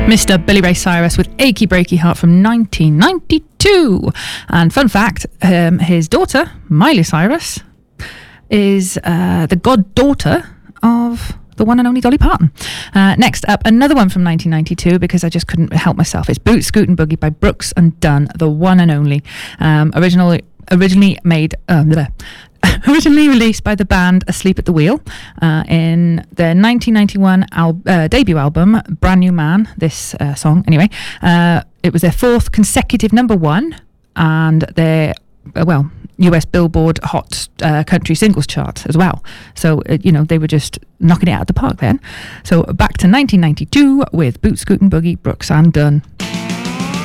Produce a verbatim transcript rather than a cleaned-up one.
Mister Billy Ray Cyrus with Achy Breaky Heart from nineteen ninety-two. And fun fact, um, his daughter, Miley Cyrus, is uh, the goddaughter of the one and only Dolly Parton. Uh, next up, another one from nineteen ninety-two, because I just couldn't help myself. It's Boot Scoot and Boogie by Brooks and Dunn, the one and only. Um, originally, originally made... Um, bleh. Originally released by the band Asleep at the Wheel uh, in their nineteen ninety-one al- uh, debut album, Brand New Man, this uh, song, anyway. Uh, it was their fourth consecutive number one, and their, uh, well, U S Billboard Hot uh, Country Singles chart as well. So, uh, you know, they were just knocking it out of the park then. So, back to nineteen ninety-two with Boot Scoot and Boogie, Brooks and Dunn.